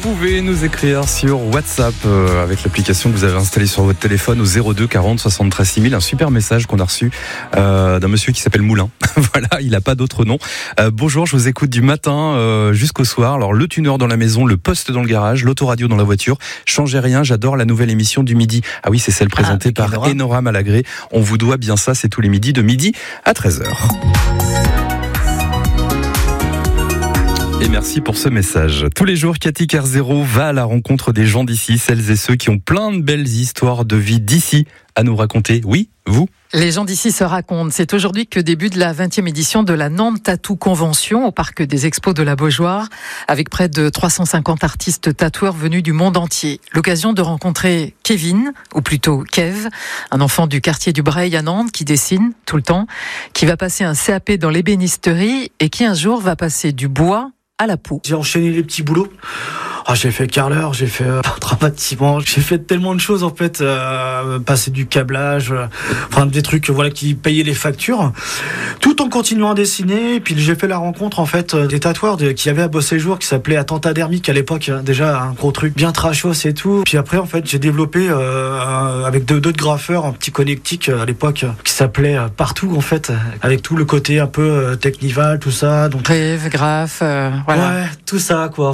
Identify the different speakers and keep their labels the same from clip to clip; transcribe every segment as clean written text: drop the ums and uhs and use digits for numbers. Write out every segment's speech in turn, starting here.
Speaker 1: pouvez nous écrire sur WhatsApp avec l'application que vous avez installée sur votre téléphone au 02 40 73 6000. Un super message qu'on a reçu d'un monsieur qui s'appelle Moulin. Voilà, il n'a pas d'autre nom. Bonjour, je vous écoute du matin jusqu'au soir. Alors le tuneur dans la maison, le poste dans le garage, l'autoradio dans la voiture. Changez rien, j'adore la nouvelle émission du midi. Ah oui, c'est celle présentée par Enora Malagré. On vous doit bien ça, c'est tous les midis de midi à 13h. Et merci pour ce message. Tous les jours, Cathy Kerzero va à la rencontre des gens d'ici, celles et ceux qui ont plein de belles histoires de vie d'ici à nous raconter. Oui, vous ?
Speaker 2: Les gens d'ici se racontent. C'est aujourd'hui que débute la 20e édition de la Nantes Tattoo Convention au parc des Expos de la Beaujoire, avec près de 350 artistes tatoueurs venus du monde entier. L'occasion de rencontrer Kevin, ou plutôt Kev, un enfant du quartier du Breil à Nantes qui dessine tout le temps, qui va passer un CAP dans l'ébénisterie et qui un jour va passer du bois à la peau.
Speaker 3: J'ai enchaîné les petits boulots. J'ai fait carreleur, j'ai fait peintre à bâtiment, j'ai fait tellement de choses en fait, passer du câblage, des trucs qui payaient les factures, tout en continuant à dessiner. Et puis j'ai fait la rencontre en fait des tatoueurs qui avaient à Beauséjour, qui s'appelait Attentat Dermique à l'époque, déjà un gros truc bien trashos et tout. Puis après en fait j'ai développé avec d'autres graffeurs un petit connectique à l'époque qui s'appelait Partout en fait, avec tout le côté un peu technival, tout ça. Donc
Speaker 2: rêve, graphe, voilà.
Speaker 3: Ouais, tout ça quoi.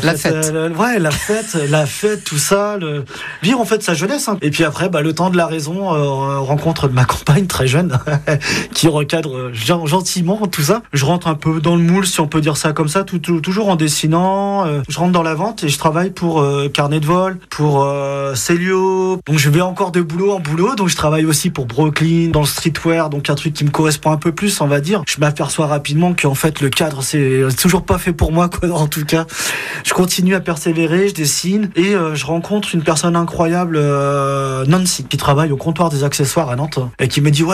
Speaker 3: La fête, tout ça, vivre en fait sa jeunesse. Hein. Et puis après, le temps de la raison, rencontre de ma compagne très jeune, qui recadre gentiment tout ça. Je rentre un peu dans le moule, si on peut dire ça comme ça, toujours en dessinant. Je rentre dans la vente et je travaille pour Carnet de Vol, pour Célio. Donc je vais encore de boulot en boulot. Donc je travaille aussi pour Brooklyn, dans le streetwear, donc un truc qui me correspond un peu plus, on va dire. Je m'aperçois rapidement qu'en fait le cadre c'est toujours pas fait pour moi, quoi. En tout cas, je continue à persévérer. Je dessine et je rencontre une personne incroyable, Nancy, qui travaille au comptoir des accessoires à Nantes et qui me dit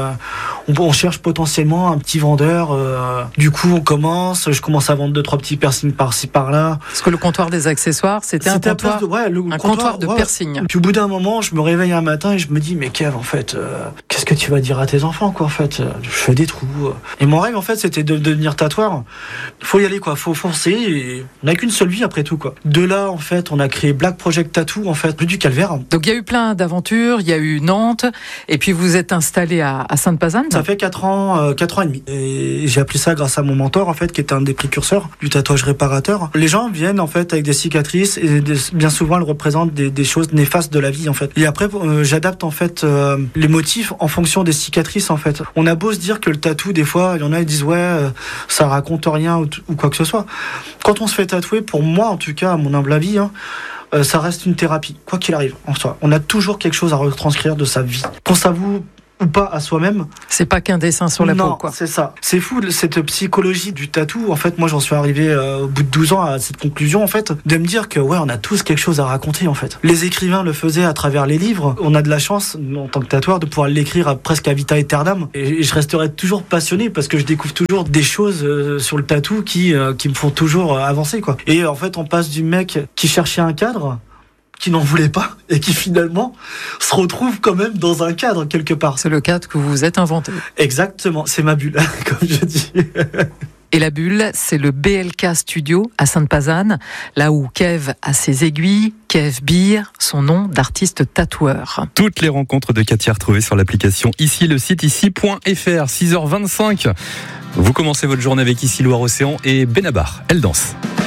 Speaker 3: on cherche potentiellement un petit vendeur. Du coup je commence à vendre 2-3 petits piercings par-ci par-là.
Speaker 2: Parce que le comptoir des accessoires c'était un comptoir de piercing.
Speaker 3: Puis au bout d'un moment je me réveille un matin et je me dis mais Kev en fait qu'est-ce que tu vas dire à tes enfants quoi en fait, je fais des trous. Et mon rêve en fait c'était de devenir tatoueur. Il faut y aller quoi, faut foncer et on n'a qu'une seule vie après tout quoi. De là, en fait, on a créé Black Project Tattoo, en fait, rue du Calvaire.
Speaker 2: Donc, il y a eu plein d'aventures, il y a eu Nantes, et puis vous êtes installé à Sainte-Pazanne.
Speaker 3: Ça fait 4 ans et demi. Et j'ai appris ça grâce à mon mentor, en fait, qui était un des précurseurs du tatouage réparateur. Les gens viennent, en fait, avec des cicatrices, et bien souvent, elles représentent des choses néfastes de la vie, en fait. Et après, j'adapte, en fait, les motifs en fonction des cicatrices, en fait. On a beau se dire que le tatou, des fois, il y en a, ils disent, ça raconte rien ou quoi que ce soit. Quand on se fait tatouer, pour moi, en tout cas, à mon humble avis, ça reste une thérapie, quoi qu'il arrive en soi. On a toujours quelque chose à retranscrire de sa vie. Qu'on s'avoue ou pas à soi-même.
Speaker 2: C'est pas qu'un dessin sur la peau, quoi.
Speaker 3: C'est ça. C'est fou, cette psychologie du tatou. En fait, moi, j'en suis arrivé au bout de 12 ans à cette conclusion, en fait, de me dire que, on a tous quelque chose à raconter, en fait. Les écrivains le faisaient à travers les livres. On a de la chance, en tant que tatoueur, de pouvoir l'écrire presque à vita aeternam. Et je resterai toujours passionné parce que je découvre toujours des choses sur le tatou qui me font toujours avancer, quoi. Et en fait, on passe du mec qui cherchait un cadre, qui n'en voulait pas et qui finalement se retrouve quand même dans un cadre quelque part.
Speaker 2: C'est le cadre que vous vous êtes inventé.
Speaker 3: Exactement, c'est ma bulle, comme je dis.
Speaker 2: Et la bulle, c'est le BLK Studio à Sainte-Pazanne, là où Kev a ses aiguilles, Kev Beer, son nom d'artiste tatoueur.
Speaker 1: Toutes les rencontres de Cathy à retrouver sur l'application Ici, le site ici.fr, 6h25. Vous commencez votre journée avec Ici Loire Océan et Benabar, elle danse.